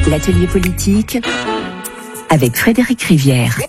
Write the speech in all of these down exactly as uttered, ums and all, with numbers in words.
L'atelier politique avec Frédéric Rivière.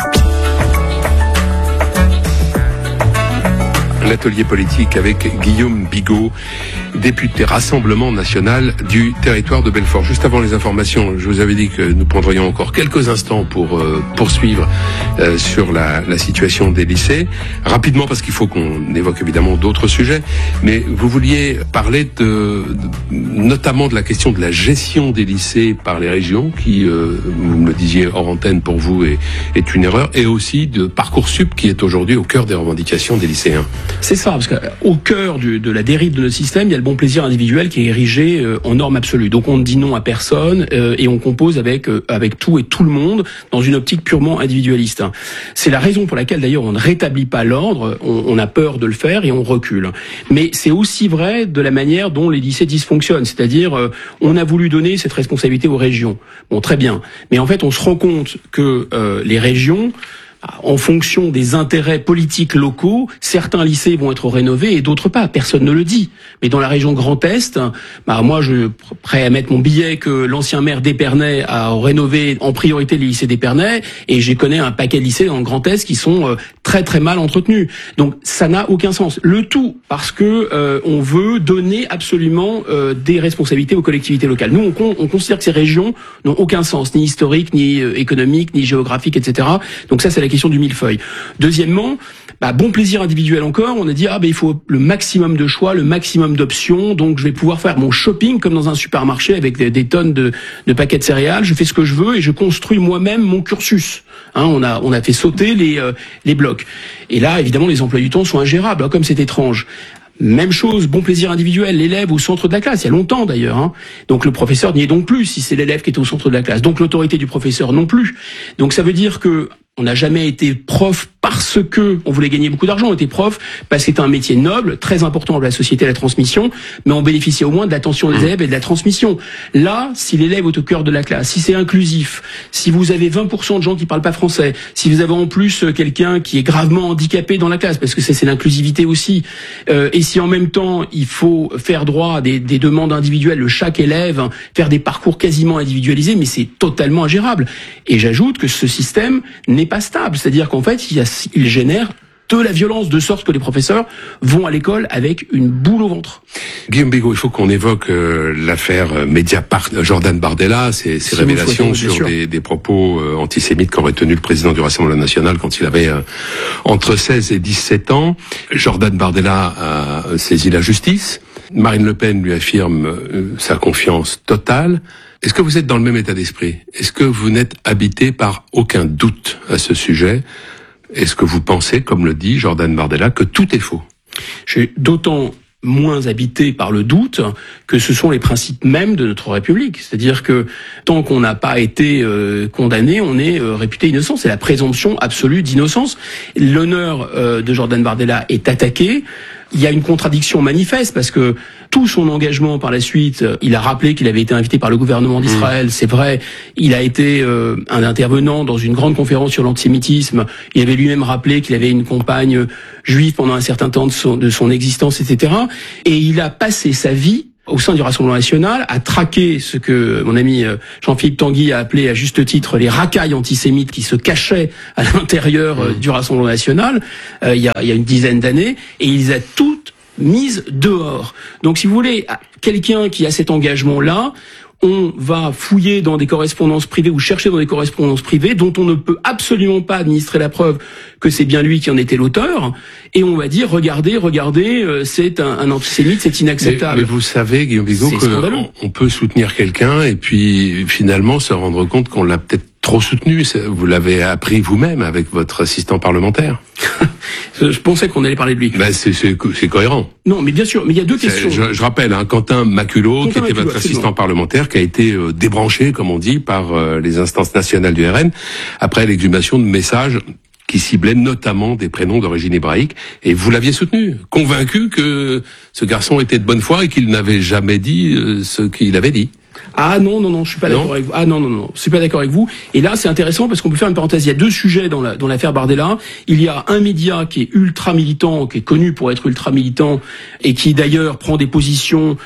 L'atelier politique avec Guillaume Bigot, député Rassemblement National du territoire de Belfort. Juste avant les informations, je vous avais dit que nous prendrions encore quelques instants pour euh, poursuivre euh, sur la, la situation des lycées. Rapidement, parce qu'il faut qu'on évoque évidemment d'autres sujets, mais vous vouliez parler de, de notamment de la question de la gestion des lycées par les régions, qui, euh, vous me le disiez hors antenne, pour vous est, est une erreur, et aussi de Parcoursup, qui est aujourd'hui au cœur des revendications des lycéens. C'est ça, parce qu'au cœur du, de la dérive de notre système, il y a le bon plaisir individuel qui est érigé euh, en norme absolue. Donc on ne dit non à personne euh, et on compose avec euh, avec tout et tout le monde dans une optique purement individualiste. C'est la raison pour laquelle d'ailleurs on ne rétablit pas l'ordre, on, on a peur de le faire et on recule. Mais c'est aussi vrai de la manière dont les lycées dysfonctionnent, c'est-à-dire euh, on a voulu donner cette responsabilité aux régions. Bon, très bien, mais en fait on se rend compte que euh, les régions, en fonction des intérêts politiques locaux, certains lycées vont être rénovés et d'autres pas. Personne ne le dit. Mais dans la région Grand Est, bah moi, je suis prêt à mettre mon billet que l'ancien maire d'Épernay a rénové en priorité les lycées d'Épernay, et j'ai connais un paquet de lycées dans le Grand Est qui sont très très mal entretenus. Donc ça n'a aucun sens. Le tout parce que euh, on veut donner absolument euh, des responsabilités aux collectivités locales. Nous, on, on considère que ces régions n'ont aucun sens, ni historique, ni euh, économique, ni géographique, et cetera. Donc ça, c'est la question du millefeuille. Deuxièmement, bah, bon plaisir individuel encore, on a dit ah ben il faut le maximum de choix, le maximum d'options, donc je vais pouvoir faire mon shopping comme dans un supermarché avec des, des tonnes de, de paquets de céréales, je fais ce que je veux et je construis moi-même mon cursus. Hein, on a on a fait sauter les euh, les blocs. Et là, évidemment, les emplois du temps sont ingérables, hein, comme c'est étrange. Même chose, bon plaisir individuel, l'élève au centre de la classe, il y a longtemps d'ailleurs. Hein. Donc le professeur n'y est donc plus si c'est l'élève qui est au centre de la classe. Donc l'autorité du professeur non plus. Donc ça veut dire que on n'a jamais été prof parce que on voulait gagner beaucoup d'argent. On était prof parce que c'était un métier noble, très important pour la société, la transmission, mais on bénéficiait au moins de l'attention des élèves et de la transmission. Là, si l'élève est au cœur de la classe, si c'est inclusif, si vous avez vingt pour cent de gens qui parlent pas français, si vous avez en plus quelqu'un qui est gravement handicapé dans la classe, parce que c'est, c'est l'inclusivité aussi, euh, et si en même temps il faut faire droit à des, des demandes individuelles de chaque élève, faire des parcours quasiment individualisés, mais c'est totalement ingérable. Et j'ajoute que ce système n'est pas stable, c'est-à-dire qu'en fait, il, y a, il génère de la violence, de sorte que les professeurs vont à l'école avec une boule au ventre. Guillaume Bigot, il faut qu'on évoque euh, l'affaire Mediapart, Jordan Bardella, ces, ces si révélations sur des, des propos euh, antisémites qu'aurait tenu le président du Rassemblement National quand il avait euh, entre seize et dix-sept ans. Jordan Bardella a saisi la justice. Marine Le Pen lui affirme euh, sa confiance totale. Est-ce que vous êtes dans le même état d'esprit? Est-ce que vous n'êtes habité par aucun doute à ce sujet? Est-ce que vous pensez, comme le dit Jordan Bardella, que tout est faux? Je suis d'autant moins habité par le doute que ce sont les principes mêmes de notre République. C'est-à-dire que tant qu'on n'a pas été euh, condamné, on est euh, réputé innocent. C'est la présomption absolue d'innocence. L'honneur euh, de Jordan Bardella est attaqué. Il y a une contradiction manifeste parce que tout son engagement par la suite, il a rappelé qu'il avait été invité par le gouvernement d'Israël, mmh. c'est vrai. Il a été euh, un intervenant dans une grande conférence sur l'antisémitisme. Il avait lui-même rappelé qu'il avait une compagne juive pendant un certain temps de son, de son existence, et cetera. Et il a passé sa vie au sein du Rassemblement National, à traquer ce que mon ami Jean-Philippe Tanguy a appelé à juste titre les racailles antisémites qui se cachaient à l'intérieur mmh. du Rassemblement National euh, il, y a, il y a une dizaine d'années, et il les a toutes mises dehors. Donc si vous voulez, quelqu'un qui a cet engagement-là, on va fouiller dans des correspondances privées ou chercher dans des correspondances privées dont on ne peut absolument pas administrer la preuve que c'est bien lui qui en était l'auteur, et on va dire regardez, regardez, euh, c'est un, un antisémite, c'est inacceptable. Mais, mais vous savez, Guillaume Bigot, qu'on on peut soutenir quelqu'un et puis finalement se rendre compte qu'on l'a peut-être trop soutenu. Vous l'avez appris vous-même avec votre assistant parlementaire. Je pensais qu'on allait parler de lui. Ben c'est, c'est, c'est cohérent. Non, mais bien sûr, mais il y a deux questions. Je, je rappelle, hein, Quentin Maculot, Quentin qui était Maculot, votre assistant absolument. parlementaire, qui a été euh, débranché, comme on dit, par euh, les instances nationales du R N, après l'exhumation de messages qui ciblaient notamment des prénoms d'origine hébraïque, et vous l'aviez soutenu, convaincu que ce garçon était de bonne foi et qu'il n'avait jamais dit euh, ce qu'il avait dit. Ah non, non, non, je suis pas d'accord avec vous. Ah non, non, non, je suis pas d'accord avec vous. Et là, c'est intéressant parce qu'on peut faire une parenthèse. Il y a deux sujets dans, la, dans l'affaire Bardella. Il y a un média qui est ultra militant, qui est connu pour être ultra militant, et qui d'ailleurs prend des positions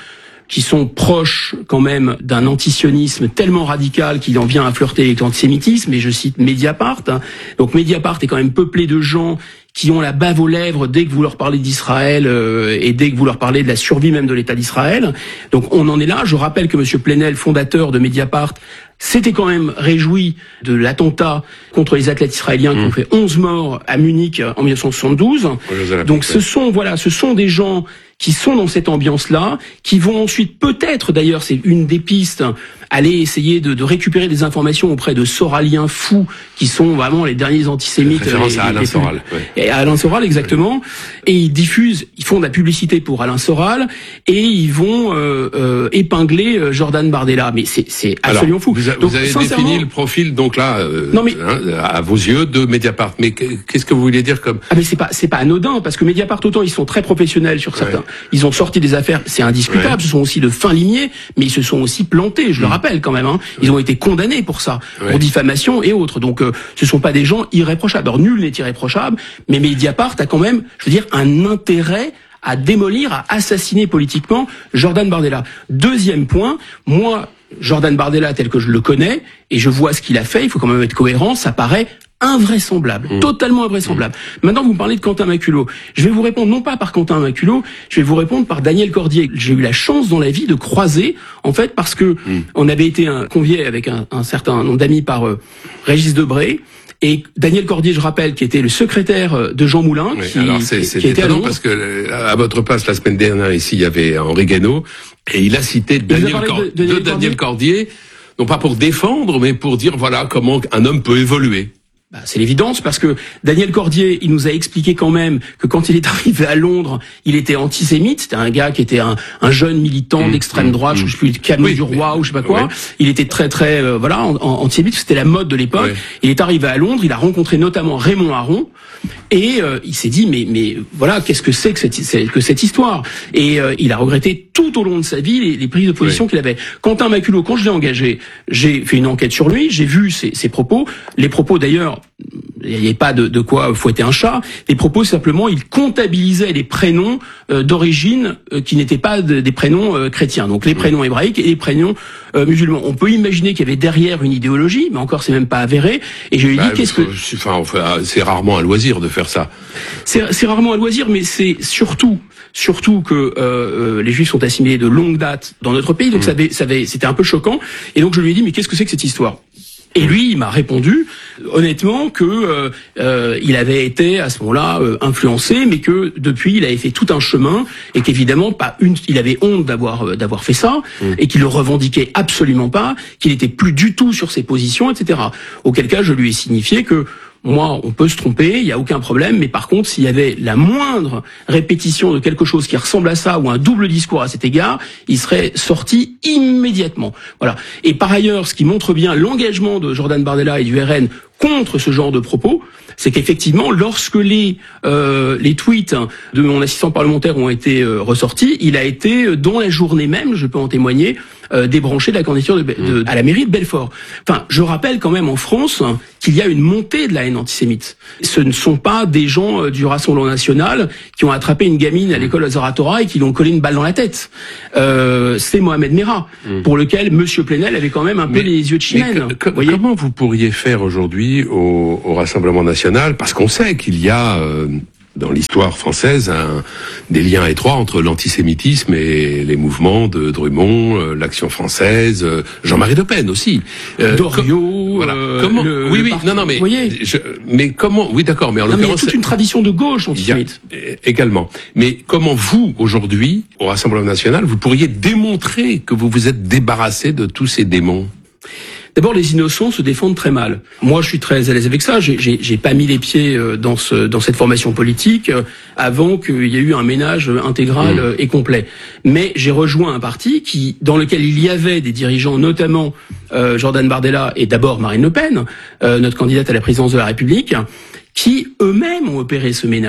qui sont proches quand même d'un antisionisme tellement radical qu'il en vient à flirter avec l'antisémitisme, et je cite Mediapart. Hein. Donc Mediapart est quand même peuplé de gens qui ont la bave aux lèvres dès que vous leur parlez d'Israël euh, et dès que vous leur parlez de la survie même de l'État d'Israël. Donc on en est là. Je rappelle que M. Plenel, fondateur de Mediapart, s'était quand même réjoui de l'attentat contre les athlètes israéliens mmh. qui ont fait onze morts à Munich en mille neuf cent soixante-douze. Donc ce sont voilà, ce sont des gens qui sont dans cette ambiance-là, qui vont ensuite peut-être, d'ailleurs, c'est une des pistes, aller essayer de, de récupérer des informations auprès de soraliens fous, qui sont vraiment les derniers antisémites. Référence les, à Alain les, Soral. Ouais. Et à Alain Soral, exactement. Et ils diffusent, ils font de la publicité pour Alain Soral, et ils vont euh, euh, épingler euh, Jordan Bardella. Mais c'est, c'est absolument Alors, fou. Vous, a, donc, vous avez défini le profil, donc là, euh, non, mais, hein, à vos yeux, de Mediapart. Mais qu'est-ce que vous voulez dire comme... Ah mais c'est pas, c'est pas anodin, parce que Mediapart, autant ils sont très professionnels sur certains. Ouais. Ils ont sorti des affaires, c'est indiscutable, ouais. Ce sont aussi de fins limiers, mais ils se sont aussi plantés, je mmh. le rappelle quand même. Hein. Ils ont été condamnés pour ça, ouais. pour diffamation et autres. Donc euh, ce sont pas des gens irréprochables. Alors nul n'est irréprochable, mais Mediapart a quand même, je veux dire, un intérêt à démolir, à assassiner politiquement Jordan Bardella. Deuxième point, moi, Jordan Bardella tel que je le connais, et je vois ce qu'il a fait, il faut quand même être cohérent, ça paraît invraisemblable, mmh. totalement invraisemblable. Mmh. Maintenant, vous me parlez de Quentin Maculot. Je vais vous répondre non pas par Quentin Maculot, je vais vous répondre par Daniel Cordier. J'ai eu la chance dans la vie de croiser, en fait, parce que mmh. on avait été un, conviés avec un, un certain nombre d'amis par euh, Régis Debray. Et Daniel Cordier, je rappelle, qui était le secrétaire de Jean Moulin, oui, qui, alors c'est, c'est qui était à Londres. Parce que à votre place la semaine dernière ici, il y avait Henri Guénaud, et il a cité Daniel, Cor- de, de, de Daniel Cordier, non pas pour défendre, mais pour dire voilà comment un homme peut évoluer. Bah, c'est l'évidence, parce que Daniel Cordier, il nous a expliqué quand même que quand il est arrivé à Londres, il était antisémite. C'était un gars qui était un, un jeune militant mmh, d'extrême droite, mmh, je sais plus, le Camus oui, du Roi mais, ou je sais pas quoi. Oui. Il était très très euh, voilà en, en, antisémite. C'était la mode de l'époque. Oui. Il est arrivé à Londres, il a rencontré notamment Raymond Aron. Et euh, il s'est dit mais mais voilà qu'est-ce que c'est que cette c'est, que cette histoire et euh, il a regretté tout au long de sa vie les, les prises de position oui. qu'il avait. Quentin Maculot, quand je l'ai engagé, j'ai fait une enquête sur lui, j'ai vu ses, ses propos, les propos d'ailleurs, il n'y avait pas de, de quoi fouetter un chat. Les propos simplement, il comptabilisait les prénoms euh, d'origine euh, qui n'étaient pas de, des prénoms euh, chrétiens, donc les prénoms hébraïques et les prénoms euh, musulmans. On peut imaginer qu'il y avait derrière une idéologie, mais encore c'est même pas avéré. Et je lui ai bah, dit qu'est-ce que, enfin, enfin, c'est rarement un loisir de faire ça. C'est, c'est rarement un loisir, mais c'est surtout, surtout que euh, les Juifs sont assimilés de longue date dans notre pays, donc mmh. ça avait, ça avait, c'était un peu choquant. Et donc je lui ai dit mais qu'est-ce que c'est que cette histoire ? Et lui, il m'a répondu, honnêtement, que euh, euh, il avait été à ce moment-là euh, influencé, mais que depuis, il avait fait tout un chemin et qu'évidemment, pas une, il avait honte d'avoir euh, d'avoir fait ça mmh. et qu'il le revendiquait absolument pas, qu'il était plus du tout sur ses positions, et cetera. Auquel cas, je lui ai signifié que moi, on peut se tromper, il n'y a aucun problème, mais par contre, s'il y avait la moindre répétition de quelque chose qui ressemble à ça ou un double discours à cet égard, il serait sorti immédiatement. Voilà. Et par ailleurs, ce qui montre bien l'engagement de Jordan Bardella et du R N contre ce genre de propos, c'est qu'effectivement, lorsque les euh, les tweets de mon assistant parlementaire ont été euh, ressortis, il a été, dans la journée même, je peux en témoigner, euh, débranché de la candidature de, de, à la mairie de Belfort. Enfin, je rappelle quand même en France qu'il y a une montée de la haine antisémite. Ce ne sont pas des gens euh, du Rassemblement national qui ont attrapé une gamine à l'école Azaratora et qui lui ont collé une balle dans la tête. Euh, c'est Mohamed Merah, mmh. pour lequel Monsieur Plenel avait quand même un mais, peu les yeux de chimène. Que, que, comment vous pourriez faire aujourd'hui au, au Rassemblement national, parce qu'on sait qu'il y a euh, dans l'histoire française un, des liens étroits entre l'antisémitisme et les mouvements de Drummond, euh, l'Action française, euh, Jean-Marie Le Pen aussi, euh, Doriot. Com- voilà. Euh, comment le, Oui, oui. le non, non, mais je, mais comment Oui, d'accord. Mais en non, l'occurrence, il y a toute une tradition de gauche antisémite. Également. Mais comment vous aujourd'hui, au Rassemblement national, vous pourriez démontrer que vous vous êtes débarrassé de tous ces démons ? D'abord, les innocents se défendent très mal. Moi, je suis très à l'aise avec ça. J'ai, j'ai, j'ai pas mis les pieds dans ce, dans cette formation politique avant qu'il y ait eu un ménage intégral mmh. et complet. Mais j'ai rejoint un parti qui, dans lequel il y avait des dirigeants, notamment euh, Jordan Bardella et d'abord Marine Le Pen, euh, notre candidate à la présidence de la République, qui eux-mêmes ont opéré ce ménage.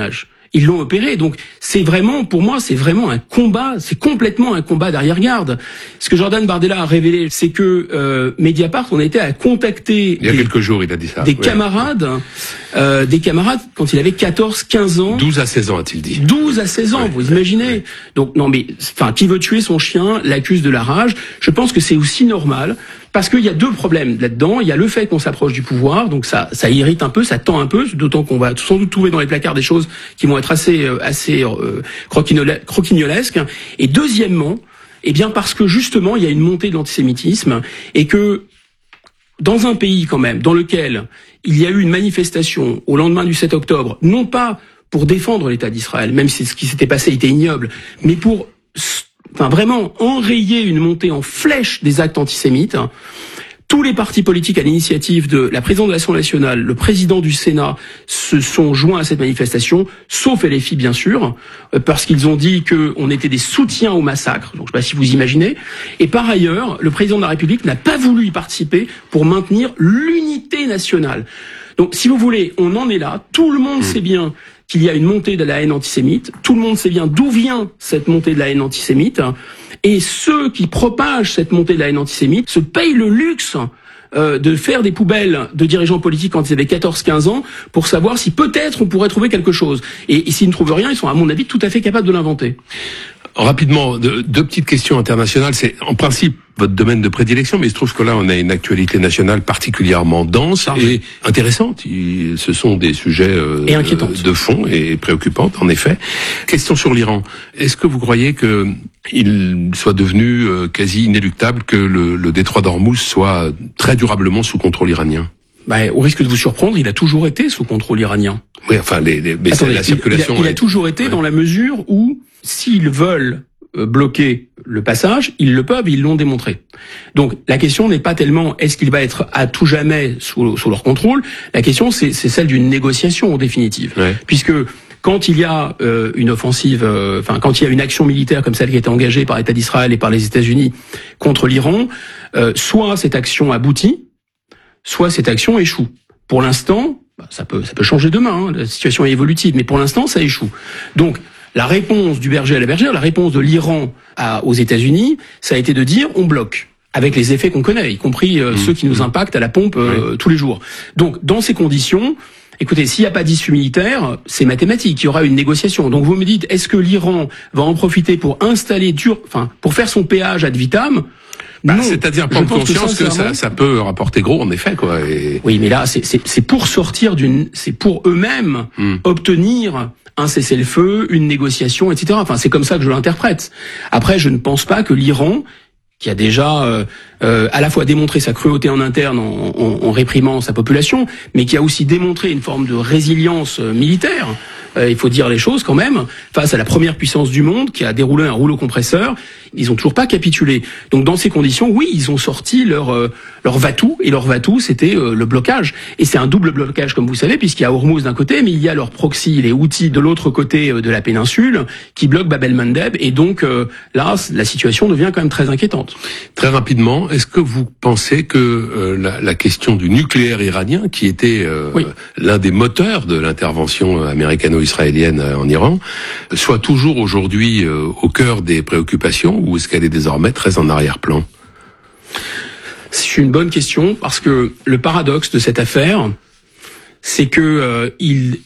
Ils l'ont opéré. Donc c'est vraiment, pour moi, c'est vraiment un combat, c'est complètement un combat d'arrière-garde. Ce que Jordan Bardella a révélé, c'est que euh, Mediapart, on a été à contacter il y a des, quelques jours, il a dit ça. Des ouais. camarades, euh, des camarades quand il avait quatorze, quinze ans. douze à seize ans, a-t-il dit. douze à seize ans, ouais, vous imaginez. Ouais. Donc non mais, enfin, qui veut tuer son chien l'accuse de la rage. Je pense que c'est aussi normal. Parce qu'il y a deux problèmes là-dedans. Il y a le fait qu'on s'approche du pouvoir, donc ça, ça irrite un peu, ça tend un peu, d'autant qu'on va sans doute trouver dans les placards des choses qui vont être assez, assez euh, croquignolesques. Et deuxièmement, eh bien parce que justement il y a une montée de l'antisémitisme et que dans un pays quand même dans lequel il y a eu une manifestation au lendemain du sept octobre, non pas pour défendre l'État d'Israël, même si ce qui s'était passé était ignoble, mais pour enfin vraiment enrayer une montée en flèche des actes antisémites. Tous les partis politiques à l'initiative de la présidente de l'Assemblée nationale, le président du Sénat, se sont joints à cette manifestation, sauf L F I bien sûr, parce qu'ils ont dit qu'on était des soutiens au massacre, donc je ne sais pas si vous imaginez. Et par ailleurs, le président de la République n'a pas voulu y participer pour maintenir l'unité nationale. Donc si vous voulez, on en est là, tout le monde sait bien qu'il y a une montée de la haine antisémite, tout le monde sait bien d'où vient cette montée de la haine antisémite, et ceux qui propagent cette montée de la haine antisémite se payent le luxe euh, de faire des poubelles de dirigeants politiques quand ils avaient quatorze quinze ans pour savoir si peut-être on pourrait trouver quelque chose. Et, et s'ils ne trouvent rien, ils sont à mon avis tout à fait capables de l'inventer. Rapidement, deux, deux petites questions internationales. C'est en principe votre domaine de prédilection, mais il se trouve que là, on a une actualité nationale particulièrement dense ah, et intéressante. Il, ce sont des sujets euh, et inquiétantes. de fond et préoccupantes, en effet. Question sur l'Iran. Est-ce que vous croyez que il soit devenu euh, quasi inéluctable que le, le détroit d'Ormuz soit très durablement sous contrôle iranien? Bah, au risque de vous surprendre, il a toujours été sous contrôle iranien. Oui, enfin, les, les, mais Attendez, la circulation... Il a, il a toujours été ouais. dans la mesure où, s'ils veulent bloquer le passage, ils le peuvent, ils l'ont démontré. Donc, la question n'est pas tellement est-ce qu'il va être à tout jamais sous, sous leur contrôle, la question c'est, c'est celle d'une négociation en définitive. Ouais. Puisque quand il y a euh, une offensive, euh, enfin quand il y a une action militaire comme celle qui a été engagée par l'État d'Israël et par les États-Unis contre l'Iran, euh, soit cette action aboutit, soit cette action échoue. Pour l'instant, bah, ça peut ça peut changer demain, hein, la situation est évolutive, mais pour l'instant ça échoue. Donc la réponse du berger à la bergère, la réponse de l'Iran à, aux États-Unis, ça a été de dire on bloque, avec les effets qu'on connaît, y compris euh, mmh. ceux qui nous impactent à la pompe euh, oui. tous les jours. Donc dans ces conditions, écoutez, s'il n'y a pas d'issue militaire, c'est mathématique, il y aura une négociation. Donc vous me dites, est-ce que l'Iran va en profiter pour installer dur, enfin pour faire son péage ad vitam? Bah, c'est-à-dire prendre conscience que, que ça, ça peut rapporter gros, en effet, quoi. Et... Oui, mais là, c'est, c'est, c'est pour sortir d'une, c'est pour eux-mêmes mmh. obtenir un cessez-le-feu, une négociation, et cetera. Enfin, c'est comme ça que je l'interprète. Après, je ne pense pas que l'Iran, qui a déjà euh, euh, à la fois démontré sa cruauté en interne en, en, en réprimant sa population, mais qui a aussi démontré une forme de résilience euh, militaire, euh, il faut dire les choses quand même, face à la première puissance du monde qui a déroulé un rouleau compresseur, ils ont toujours pas capitulé. Donc dans ces conditions, oui, ils ont sorti leur euh, leur va-tout, et leur va-tout, c'était euh, le blocage. Et c'est un double blocage, comme vous savez, puisqu'il y a Hormuz d'un côté, mais il y a leur proxy, les Houthis de l'autre côté euh, de la péninsule, qui bloquent Bab el-Mandeb, et donc euh, là, la situation devient quand même très inquiétante. Très rapidement, est-ce que vous pensez que euh, la, la question du nucléaire iranien, qui était euh, oui. l'un des moteurs de l'intervention américano-israélienne en Iran, soit toujours aujourd'hui euh, au cœur des préoccupations, ou est-ce qu'elle est désormais très en arrière-plan? C'est une bonne question, parce que le paradoxe de cette affaire, c'est que euh, il,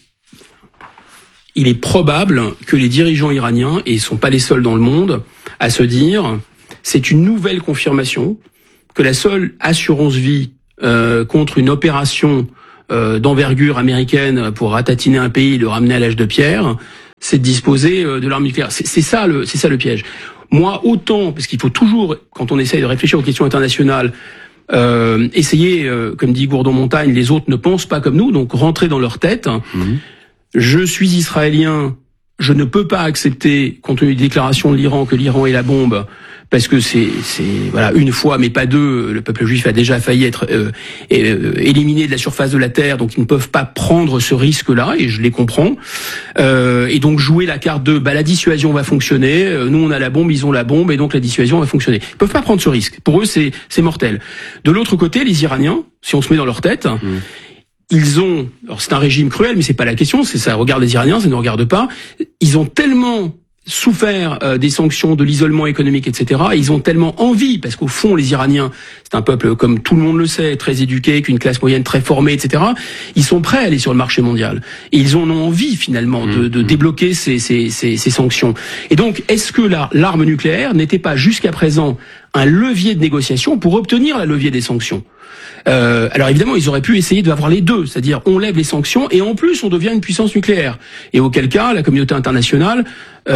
il est probable que les dirigeants iraniens, et ils ne sont pas les seuls dans le monde, à se dire, c'est une nouvelle confirmation que la seule assurance vie euh, contre une opération euh, d'envergure américaine pour ratatiner un pays et le ramener à l'âge de pierre, c'est de disposer euh, de l'arme nucléaire. C'est, c'est ça le, c'est ça le piège. Moi, autant, parce qu'il faut toujours, quand on essaye de réfléchir aux questions internationales, euh, essayer, euh, comme dit Gourdon-Montagne, les autres ne pensent pas comme nous, donc rentrer dans leur tête. Mmh. Je suis israélien, je ne peux pas accepter, compte tenu des déclarations de l'Iran, que l'Iran ait la bombe, parce que c'est, c'est voilà, une fois, mais pas deux, le peuple juif a déjà failli être euh, euh, éliminé de la surface de la terre, donc ils ne peuvent pas prendre ce risque-là, et je les comprends. Euh, et donc jouer la carte de bah, la dissuasion va fonctionner, euh, nous on a la bombe, ils ont la bombe, et donc la dissuasion va fonctionner. Ils peuvent pas prendre ce risque. Pour eux, c'est, c'est mortel. De l'autre côté, les Iraniens, si on se met dans leur tête, mmh. ils ont, alors c'est un régime cruel, mais c'est pas la question, c'est ça regarde les Iraniens, ça ne regarde pas. Ils ont tellement souffert euh, des sanctions, de l'isolement économique, et cetera. Ils ont tellement envie, parce qu'au fond, les Iraniens, c'est un peuple, comme tout le monde le sait, très éduqué, qu'une classe moyenne très formée, et cetera. Ils sont prêts à aller sur le marché mondial. Et ils en ont envie, finalement, de, de débloquer ces, ces, ces, ces sanctions. Et donc, est-ce que la, l'arme nucléaire n'était pas jusqu'à présent un levier de négociation pour obtenir la levée des sanctions ? Euh, alors évidemment, ils auraient pu essayer d'avoir les deux, c'est-à-dire on lève les sanctions et en plus on devient une puissance nucléaire. Et auquel cas, la communauté internationale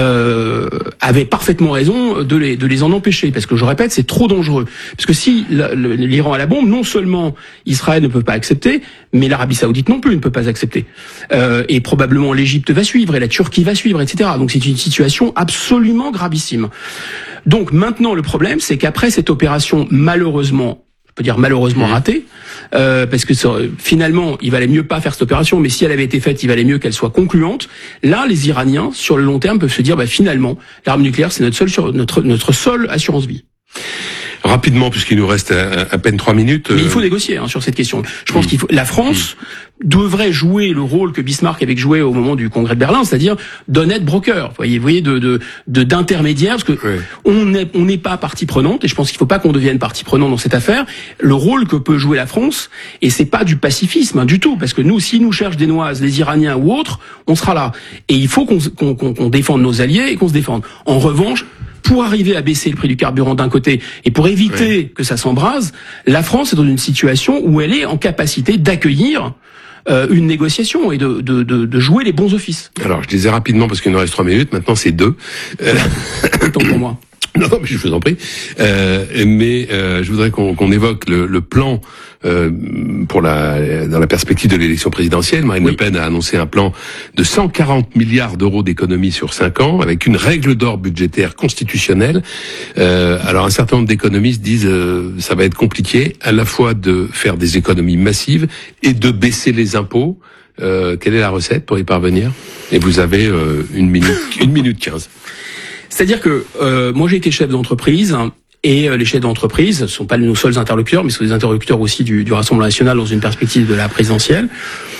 euh, avait parfaitement raison de les, de les en empêcher, parce que je répète, c'est trop dangereux. Parce que si la, le, l'Iran a la bombe, non seulement Israël ne peut pas accepter, mais l'Arabie Saoudite non plus ne peut pas accepter. Euh, et probablement l'Égypte va suivre et la Turquie va suivre, et cetera. Donc c'est une situation absolument gravissime. Donc maintenant, le problème, c'est qu'après cette opération malheureusement peut dire malheureusement ratée, euh, parce que ça, finalement, il valait mieux pas faire cette opération, mais si elle avait été faite, il valait mieux qu'elle soit concluante. Là, les Iraniens, sur le long terme, peuvent se dire, bah, finalement, l'arme nucléaire, c'est notre seule, notre, notre seule assurance vie. Rapidement, puisqu'il nous reste à, à peine trois minutes. Mais il faut négocier hein, sur cette question. Je pense mmh. qu'il faut. La France mmh. devrait jouer le rôle que Bismarck avait joué au moment du Congrès de Berlin, c'est-à-dire d'honnête broker. Vous voyez, vous voyez, de, de, de d'intermédiaire, parce que oui. on n'est on n'est pas partie prenante, et je pense qu'il ne faut pas qu'on devienne partie prenante dans cette affaire. Le rôle que peut jouer la France, et c'est pas du pacifisme hein, du tout, parce que nous, si nous cherchent des noises, les Iraniens ou autres, on sera là. Et il faut qu'on qu'on, qu'on, qu'on défende nos alliés et qu'on se défende. En revanche, pour arriver à baisser le prix du carburant d'un côté et pour éviter oui. que ça s'embrase, la France est dans une situation où elle est en capacité d'accueillir euh, une négociation et de, de, de, de jouer les bons offices. Alors, je disais rapidement parce qu'il nous reste trois minutes, maintenant c'est deux. Euh... Tant pour moi. Non, non, mais je vous en prie. Euh, mais euh, je voudrais qu'on, qu'on évoque le, le plan euh, pour la dans la perspective de l'élection présidentielle. Marine oui. Le Pen a annoncé un plan de cent quarante milliards d'euros d'économies sur cinq ans, avec une règle d'or budgétaire constitutionnelle. Euh, alors, un certain nombre d'économistes disent euh, ça va être compliqué, à la fois de faire des économies massives et de baisser les impôts. Euh, quelle est la recette pour y parvenir ? Et vous avez euh, une minute, une minute quinze. C'est-à-dire que euh, moi j'ai été chef d'entreprise hein, et euh, les chefs d'entreprise ne sont pas nos seuls interlocuteurs, mais sont des interlocuteurs aussi du, du Rassemblement national dans une perspective de la présidentielle.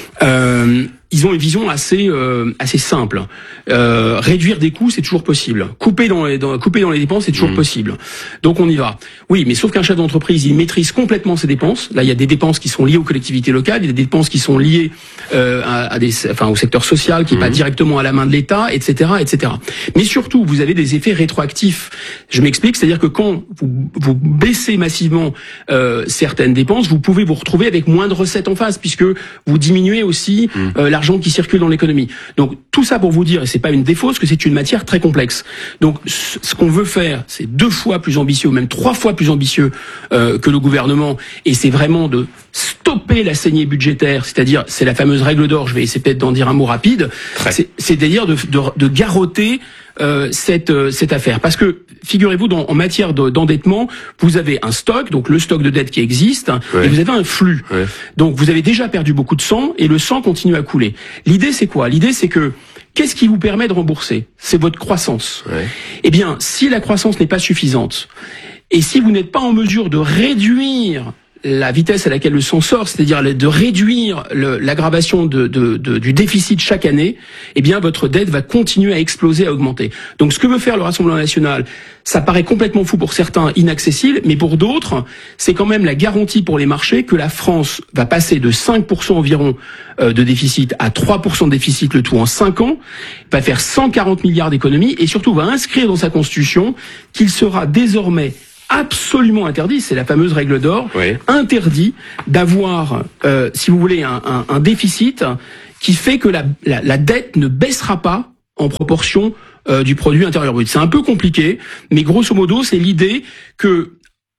Euh, ils ont une vision assez euh, assez simple. Euh, réduire des coûts, c'est toujours possible. Couper dans les dans, couper dans les dépenses, c'est toujours mmh. possible. Donc on y va. Oui, mais sauf qu'un chef d'entreprise, il maîtrise complètement ses dépenses. Là, il y a des dépenses qui sont liées aux collectivités locales, il y a des dépenses qui sont liées euh, à, à des, enfin, au secteur social, qui n'est mmh. pas directement à la main de l'État, et cetera, et cetera. Mais surtout, vous avez des effets rétroactifs. Je m'explique, c'est-à-dire que quand vous, vous baissez massivement euh, certaines dépenses, vous pouvez vous retrouver avec moins de recettes en face, puisque vous diminuez aussi mmh. euh, l'argent qui circule dans l'économie. Donc tout ça pour vous dire, et c'est pas une défausse, que c'est une matière très complexe. Donc ce qu'on veut faire, c'est deux fois plus ambitieux, ou même trois fois plus ambitieux euh, que le gouvernement, et c'est vraiment de stopper la saignée budgétaire, c'est-à-dire, c'est la fameuse règle d'or, je vais essayer peut-être d'en dire un mot rapide, c'est, c'est-à-dire de, de, de garrotter Euh, cette euh, cette affaire, parce que figurez-vous, dans, en matière de, d'endettement, vous avez un stock, donc le stock de dette qui existe, ouais. et vous avez un flux. Ouais. Donc vous avez déjà perdu beaucoup de sang, et le sang continue à couler. L'idée c'est quoi ? L'idée c'est que qu'est-ce qui vous permet de rembourser ? C'est votre croissance. Ouais. Eh bien, si la croissance n'est pas suffisante, et si vous n'êtes pas en mesure de réduire la vitesse à laquelle le sang sort, c'est-à-dire de réduire le, l'aggravation de, de, de, du déficit chaque année, eh bien votre dette va continuer à exploser, à augmenter. Donc ce que veut faire le Rassemblement national, ça paraît complètement fou pour certains, inaccessible, mais pour d'autres, c'est quand même la garantie pour les marchés que la France va passer de cinq pour cent environ de déficit à trois pour cent de déficit, le tout en cinq ans, va faire cent quarante milliards d'économies, et surtout va inscrire dans sa constitution qu'il sera désormais absolument interdit, c'est la fameuse règle d'or, oui. interdit d'avoir, euh, si vous voulez, un, un, un déficit qui fait que la, la, la dette ne baissera pas en proportion euh, du produit intérieur brut. C'est un peu compliqué, mais grosso modo, c'est l'idée que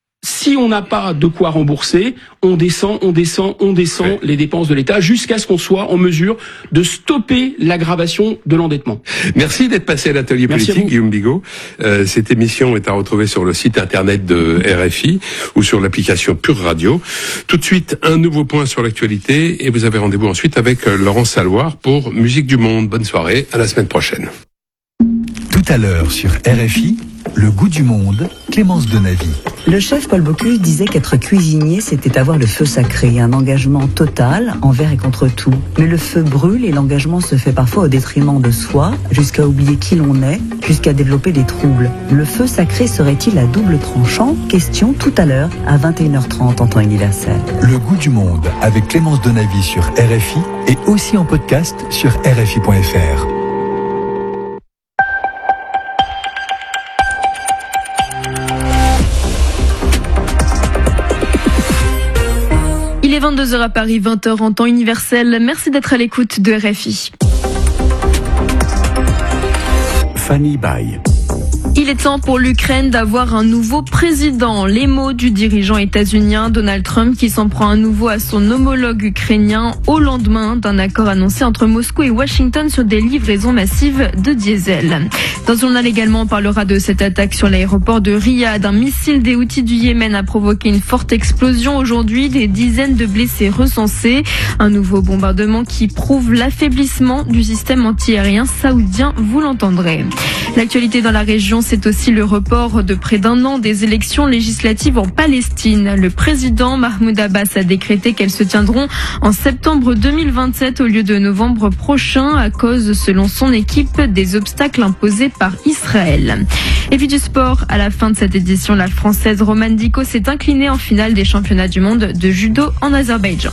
si on n'a pas de quoi rembourser, on descend, on descend, on descend ouais. les dépenses de l'État jusqu'à ce qu'on soit en mesure de stopper l'aggravation de l'endettement. Merci d'être passé à l'atelier Merci politique, Guillaume Bigot. Euh, cette émission est à retrouver sur le site internet de R F I ou sur l'application Pure Radio. Tout de suite, un nouveau point sur l'actualité et vous avez rendez-vous ensuite avec Laurence Saloir pour Musique du Monde. Bonne soirée, à la semaine prochaine. Tout à l'heure sur R F I, Le goût du monde, Clémence Donavy. Le chef Paul Bocuse disait qu'être cuisinier, c'était avoir le feu sacré, un engagement total envers et contre tout. Mais le feu brûle et l'engagement se fait parfois au détriment de soi, jusqu'à oublier qui l'on est, jusqu'à développer des troubles. Le feu sacré serait-il à double tranchant? Question tout à l'heure à vingt et une heures trente en temps universel. Le goût du monde avec Clémence Donavy sur R F I et aussi en podcast sur R F I point F R. Il est vingt-deux heures à Paris, vingt heures en temps universel. Merci d'être à l'écoute de R F I. Fanny Baye. Il est temps pour l'Ukraine d'avoir un nouveau président. Les mots du dirigeant états-unien Donald Trump qui s'en prend à nouveau à son homologue ukrainien au lendemain d'un accord annoncé entre Moscou et Washington sur des livraisons massives de diesel. Dans ce journal également, on parlera de cette attaque sur l'aéroport de Riyad. Un missile des Houthis du Yémen a provoqué une forte explosion aujourd'hui, des dizaines de blessés recensés. Un nouveau bombardement qui prouve l'affaiblissement du système antiaérien saoudien, vous l'entendrez. L'actualité dans la région, c'est aussi le report de près d'un an des élections législatives en Palestine. Le président Mahmoud Abbas a décrété qu'elles se tiendront en septembre deux mille vingt-sept au lieu de novembre prochain à cause, selon son équipe, des obstacles imposés par Israël. Et puis du sport, à la fin de cette édition, la Française Romane Dicot s'est inclinée en finale des championnats du monde de judo en Azerbaïdjan.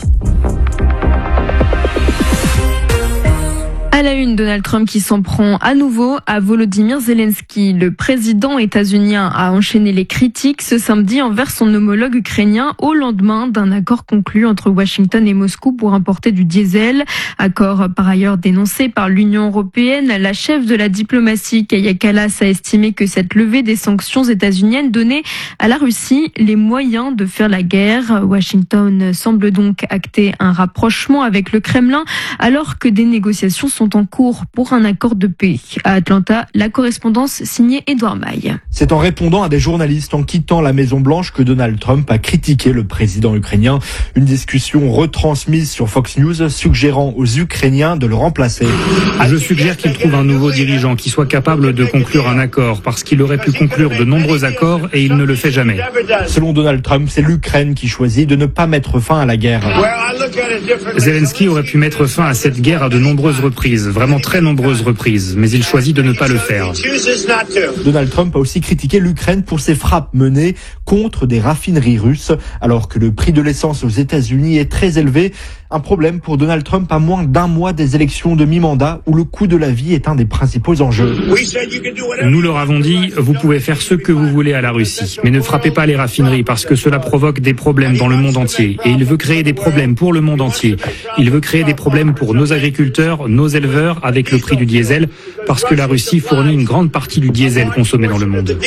À la une, Donald Trump qui s'en prend à nouveau à Volodymyr Zelensky. Le président états-unien a enchaîné les critiques ce samedi envers son homologue ukrainien au lendemain d'un accord conclu entre Washington et Moscou pour importer du diesel. Accord par ailleurs dénoncé par l'Union européenne. La chef de la diplomatie, Kaja Kallas, a estimé que cette levée des sanctions états-uniennes donnait à la Russie les moyens de faire la guerre. Washington semble donc acter un rapprochement avec le Kremlin alors que des négociations sont en cours pour un accord de paix. À Atlanta, la correspondance signée Edouard Maille. C'est en répondant à des journalistes en quittant la Maison-Blanche que Donald Trump a critiqué le président ukrainien. Une discussion retransmise sur Fox News suggérant aux Ukrainiens de le remplacer. Je suggère qu'il trouve un nouveau dirigeant qui soit capable de conclure un accord parce qu'il aurait pu conclure de nombreux accords et il ne le fait jamais. Selon Donald Trump, c'est l'Ukraine qui choisit de ne pas mettre fin à la guerre. Zelensky aurait pu mettre fin à cette guerre à de nombreuses reprises. Vraiment très nombreuses reprises, mais il choisit de ne pas le faire. Donald Trump a aussi critiqué l'Ukraine pour ses frappes menées contre des raffineries russes, alors que le prix de l'essence aux États-Unis est très élevé. Un problème pour Donald Trump à moins d'un mois des élections de mi-mandat, où le coût de la vie est un des principaux enjeux. Nous leur avons dit, vous pouvez faire ce que vous voulez à la Russie, mais ne frappez pas les raffineries parce que cela provoque des problèmes dans le monde entier. Et il veut créer des problèmes pour le monde entier. Il veut créer des problèmes pour nos agriculteurs, nos éleveurs, avec le prix du diesel, parce que la Russie fournit une grande partie du diesel consommé dans le monde.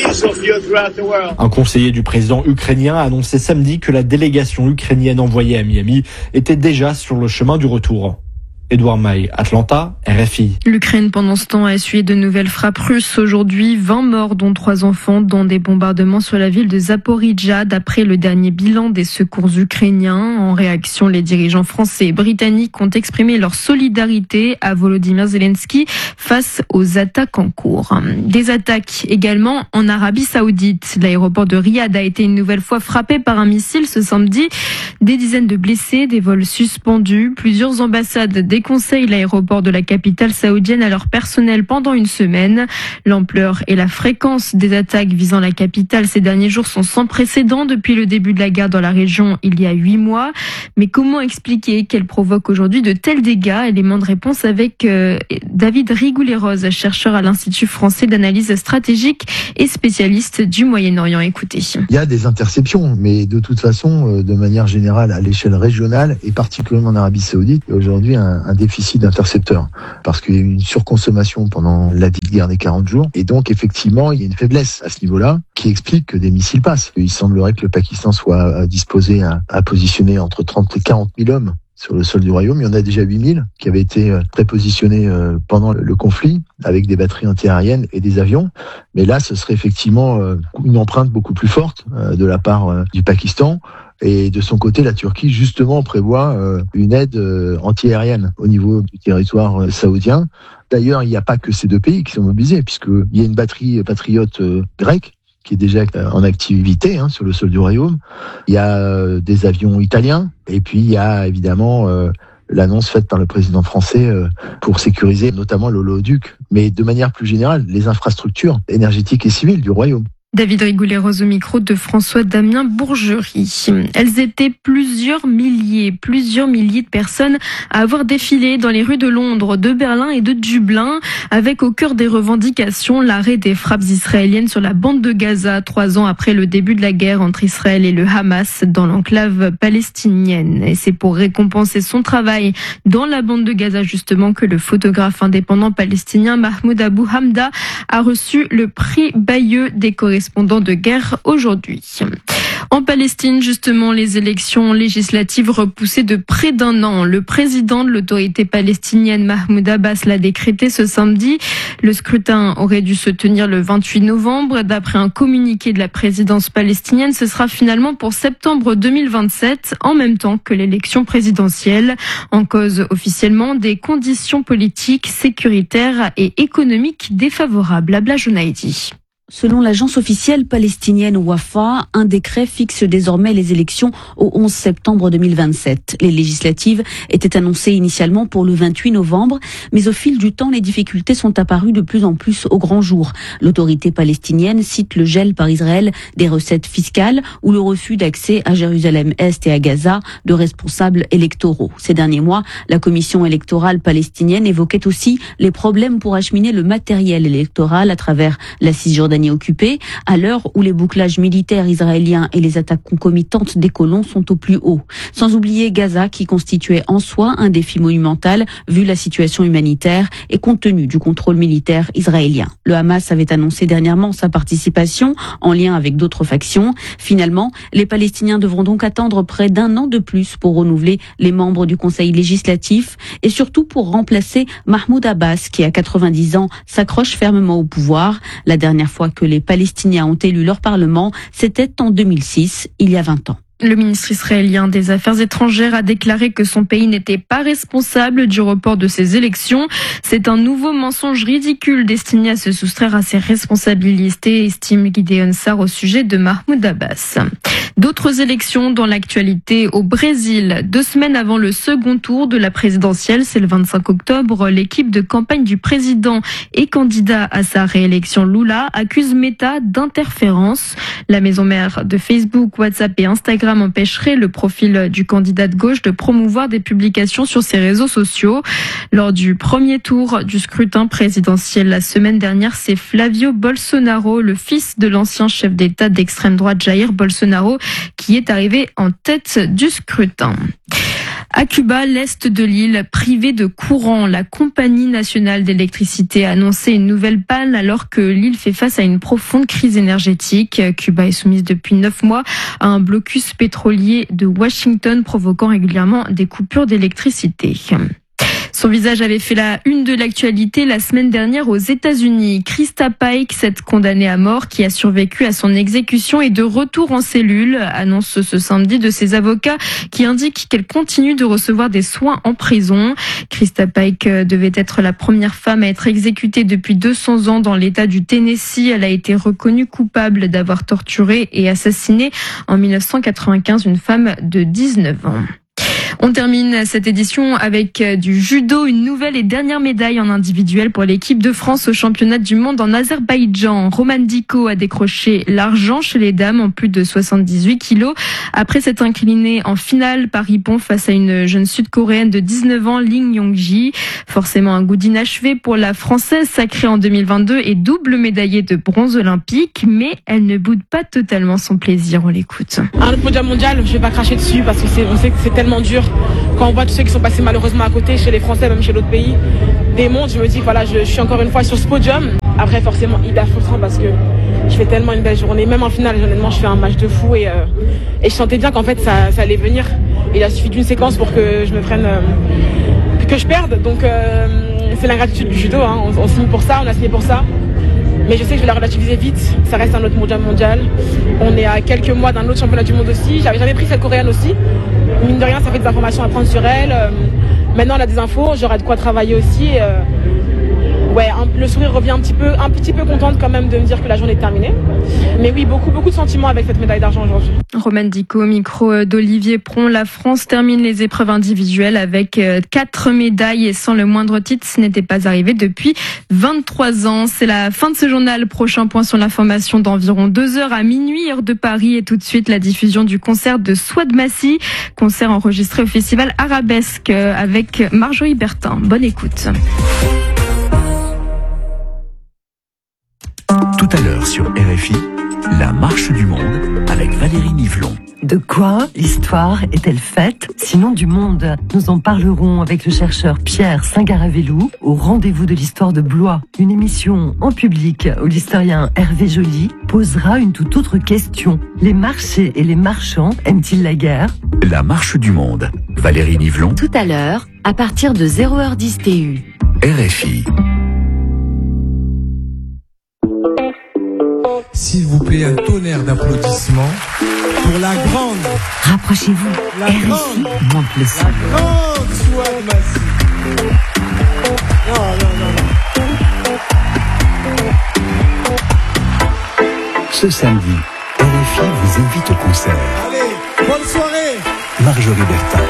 Un conseiller du président ukrainien a annoncé samedi que la délégation ukrainienne envoyée à Miami était déjà sur le chemin du retour. Edouard Maille, Atlanta, R F I. L'Ukraine, pendant ce temps, a essuyé de nouvelles frappes russes. Aujourd'hui, vingt morts, dont trois enfants, dans des bombardements sur la ville de Zaporijjia, d'après le dernier bilan des secours ukrainiens. En réaction, les dirigeants français et britanniques ont exprimé leur solidarité à Volodymyr Zelensky face aux attaques en cours. Des attaques également en Arabie Saoudite. L'aéroport de Riyad a été une nouvelle fois frappé par un missile ce samedi. Des dizaines de blessés, des vols suspendus, plusieurs ambassades des conseille l'aéroport de la capitale saoudienne à leur personnel pendant une semaine. L'ampleur et la fréquence des attaques visant la capitale ces derniers jours sont sans précédent depuis le début de la guerre dans la région il y a huit mois. Mais comment expliquer qu'elle provoque aujourd'hui de tels dégâts? Élément de réponse avec euh, David Rigoulet-Rose, chercheur à l'Institut français d'analyse stratégique et spécialiste du Moyen-Orient. Écoutez. Il y a des interceptions, mais de toute façon, de manière générale, à l'échelle régionale et particulièrement en Arabie Saoudite, il y a aujourd'hui un un déficit d'intercepteurs parce qu'il y a eu une surconsommation pendant la dite guerre des quarante jours et donc effectivement il y a une faiblesse à ce niveau-là qui explique que des missiles passent. Il semblerait que le Pakistan soit disposé à, à positionner entre trente et quarante mille hommes sur le sol du royaume. Il y en a déjà huit mille qui avaient été prépositionnés pendant le conflit avec des batteries antiaériennes et des avions. Mais là, ce serait effectivement une empreinte beaucoup plus forte de la part du Pakistan. Et de son côté, la Turquie, justement, prévoit euh, une aide euh, anti-aérienne au niveau du territoire euh, saoudien. D'ailleurs, il n'y a pas que ces deux pays qui sont mobilisés, puisqu'il y a une batterie patriote euh, grecque qui est déjà en activité hein, sur le sol du royaume. Il y a euh, des avions italiens, et puis il y a évidemment euh, l'annonce faite par le président français euh, pour sécuriser notamment l'oléoduc, mais de manière plus générale, les infrastructures énergétiques et civiles du royaume. David Rigoulet-Rose au micro de François-Damien Bourgerie. Elles étaient plusieurs milliers, plusieurs milliers de personnes à avoir défilé dans les rues de Londres, de Berlin et de Dublin, avec au cœur des revendications l'arrêt des frappes israéliennes sur la bande de Gaza, trois ans après le début de la guerre entre Israël et le Hamas dans l'enclave palestinienne. Et c'est pour récompenser son travail dans la bande de Gaza, justement, que le photographe indépendant palestinien Mahmoud Abou Hamda a reçu le prix Bayeux des correspondants de guerre aujourd'hui. En Palestine, justement, les élections législatives repoussées de près d'un an. Le président de l'autorité palestinienne, Mahmoud Abbas, l'a décrété ce samedi. Le scrutin aurait dû se tenir le vingt-huit novembre. D'après un communiqué de la présidence palestinienne, ce sera finalement pour septembre deux mille vingt-sept, en même temps que l'élection présidentielle. En cause officiellement des conditions politiques, sécuritaires et économiques défavorables. Abla Jounaidi. Selon l'agence officielle palestinienne Wafa, un décret fixe désormais les élections au onze septembre deux mille vingt-sept. Les législatives étaient annoncées initialement pour le vingt-huit novembre, mais au fil du temps, les difficultés sont apparues de plus en plus au grand jour. L'autorité palestinienne cite le gel par Israël des recettes fiscales ou le refus d'accès à Jérusalem-Est et à Gaza de responsables électoraux. Ces derniers mois, la commission électorale palestinienne évoquait aussi les problèmes pour acheminer le matériel électoral à travers la Cisjordanie occupée, à l'heure où les bouclages militaires israéliens et les attaques concomitantes des colons sont au plus haut. Sans oublier Gaza, qui constituait en soi un défi monumental vu la situation humanitaire et compte tenu du contrôle militaire israélien. Le Hamas avait annoncé dernièrement sa participation en lien avec d'autres factions. Finalement, les Palestiniens devront donc attendre près d'un an de plus pour renouveler les membres du Conseil législatif et surtout pour remplacer Mahmoud Abbas, qui à quatre-vingt-dix ans s'accroche fermement au pouvoir. La dernière fois que les Palestiniens ont élu leur parlement, c'était en deux mille six, il y a vingt ans. Le ministre israélien des Affaires étrangères a déclaré que son pays n'était pas responsable du report de ces élections. C'est un nouveau mensonge ridicule destiné à se soustraire à ses responsabilités, estime Gideon Sar au sujet de Mahmoud Abbas. D'autres élections dans l'actualité au Brésil. Deux semaines avant le second tour de la présidentielle, c'est le vingt-cinq octobre, l'équipe de campagne du président et candidat à sa réélection Lula accuse Meta d'interférence. La maison mère de Facebook, WhatsApp et Instagram empêcherait le profil du candidat de gauche de promouvoir des publications sur ses réseaux sociaux. Lors du premier tour du scrutin présidentiel la semaine dernière, c'est Flavio Bolsonaro, le fils de l'ancien chef d'État d'extrême droite Jair Bolsonaro, qui est arrivé en tête du scrutin. À Cuba, l'est de l'île, privé de courant, la Compagnie nationale d'électricité a annoncé une nouvelle panne alors que l'île fait face à une profonde crise énergétique. Cuba est soumise depuis neuf mois à un blocus pétrolier de Washington provoquant régulièrement des coupures d'électricité. Son visage avait fait la une de l'actualité la semaine dernière aux États-Unis. Krista Pike, cette condamnée à mort qui a survécu à son exécution, est de retour en cellule, annonce ce samedi de ses avocats qui indiquent qu'elle continue de recevoir des soins en prison. Krista Pike devait être la première femme à être exécutée depuis deux cents ans dans l'État du Tennessee. Elle a été reconnue coupable d'avoir torturé et assassiné en mille neuf cent quatre-vingt-quinze une femme de dix-neuf ans. On termine cette édition avec du judo, une nouvelle et dernière médaille en individuel pour l'équipe de France au championnat du monde en Azerbaïdjan. Roman Diko a décroché l'argent chez les dames en plus de soixante-dix-huit kilos. Après s'être inclinée en finale par Ippon face à une jeune sud-coréenne de dix-neuf ans, Ling Yong-ji. Forcément un goût d'inachevé pour la Française sacrée en deux mille vingt-deux et double médaillée de bronze olympique, mais elle ne boude pas totalement son plaisir. On l'écoute. Un autre podium mondial, je vais pas cracher dessus parce que c'est, on sait que c'est tellement dur. Quand on voit tous ceux qui sont passés malheureusement à côté, chez les Français, même chez d'autres pays, des mondes, je me dis que voilà, je, je suis encore une fois sur ce podium. Après, forcément, hyper frustrant parce que je fais tellement une belle journée. Même en finale, honnêtement, je fais un match de fou et, euh, et je sentais bien qu'en fait, ça, ça allait venir. Et il a suffi d'une séquence pour que je me prenne, euh, que je perde. Donc, euh, c'est l'ingratitude du judo. Hein. On, on signe pour ça, on a signé pour ça. Mais je sais que je vais la relativiser vite. Ça reste un autre mondial mondial. On est à quelques mois d'un autre championnat du monde aussi. J'avais jamais pris cette coréenne aussi. Mine de rien, ça fait des informations à prendre sur elle. Euh, maintenant, elle a des infos. J'aurai de quoi travailler aussi. Euh, ouais, un, le sourire revient un petit peu, un petit peu contente quand même de me dire que la journée est terminée. Mais oui, beaucoup, beaucoup de sentiments avec cette médaille d'argent aujourd'hui. Romaine Dico, micro d'Olivier Pron. La France termine les épreuves individuelles avec quatre médailles et sans le moindre titre. Ce n'était pas arrivé depuis vingt-trois ans. C'est la fin de ce journal. Prochain point sur l'information d'environ deux heures à minuit, heure de Paris. Et tout de suite, la diffusion du concert de Souad Massi. Concert enregistré au festival Arabesque avec Marjorie Bertin. Bonne écoute. Tout à l'heure sur R F I, la marche du monde avec Valérie Nivelon. De quoi l'histoire est-elle faite, sinon du monde? Nous en parlerons avec le chercheur Pierre Singaravelou au rendez-vous de l'histoire de Blois. Une émission en public où l'historien Hervé Joly posera une toute autre question. Les marchés et les marchands aiment-ils la guerre? La marche du monde, Valérie Nivelon. Tout à l'heure, à partir de zéro heure dix T U. R F I. S'il vous plaît, un tonnerre d'applaudissements pour la grande. Rapprochez-vous. La R F I grande. monte le son. La grande Souad Massi. Non, non, non, non. Ce samedi, R F I vous invite au concert. Allez, bonne soirée. Marjorie Bertin.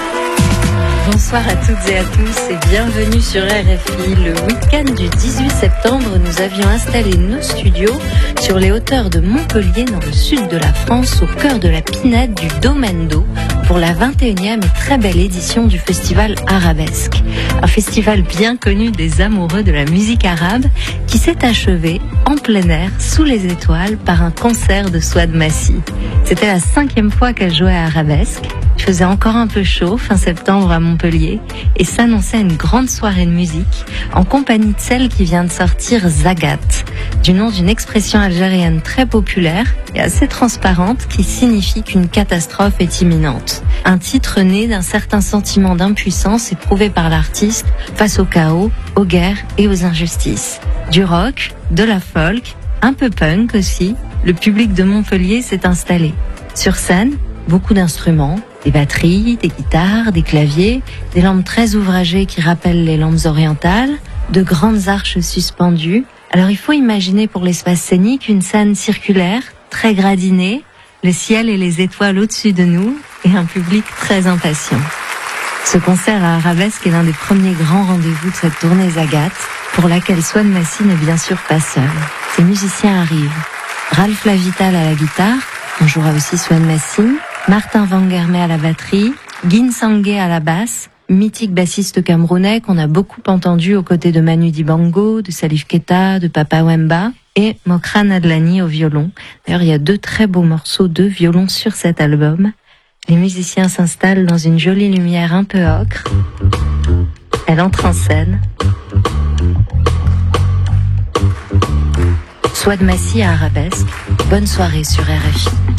Bonsoir à toutes et à tous et bienvenue sur R F I. Le week-end du dix-huit septembre, nous avions installé nos studios sur les hauteurs de Montpellier, dans le sud de la France, au cœur de la pinède du Domaine d'eau, pour la vingt et unième et très belle édition du festival Arabesque. Un festival bien connu des amoureux de la musique arabe qui s'est achevé en plein air, sous les étoiles, par un concert de Souad Massi. C'était la cinquième fois qu'elle jouait à Arabesque. Il faisait encore un peu chaud fin septembre à Montpellier et s'annonçait une grande soirée de musique en compagnie de celle qui vient de sortir Zagat, du nom d'une expression algérienne très populaire et assez transparente qui signifie qu'une catastrophe est imminente. Un titre né d'un certain sentiment d'impuissance éprouvé par l'artiste face au chaos, aux guerres et aux injustices. Du rock, de la folk, un peu punk aussi, le public de Montpellier s'est installé. Sur scène, beaucoup d'instruments, des batteries, des guitares, des claviers, des lampes très ouvragées qui rappellent les lampes orientales, de grandes arches suspendues. Alors il faut imaginer pour l'espace scénique une scène circulaire, très gradinée, le ciel et les étoiles au-dessus de nous et un public très impatient. Ce concert à Arabesque est l'un des premiers grands rendez-vous de cette tournée Zagat, pour laquelle Souad Massi n'est bien sûr pas seul. Ses musiciens arrivent. Ralph Lavital à la guitare, on jouera aussi Souad Massi, Martin Vangermé à la batterie, Guin Sangué à la basse, mythique bassiste camerounais qu'on a beaucoup entendu aux côtés de Manu Dibango, de Salif Keita, de Papa Wemba, et Mokran Adlani au violon. D'ailleurs, il y a deux très beaux morceaux de violon sur cet album. Les musiciens s'installent dans une jolie lumière un peu ocre. Elle entre en scène. Souad Massi à Arabesque. Bonne soirée sur R F I.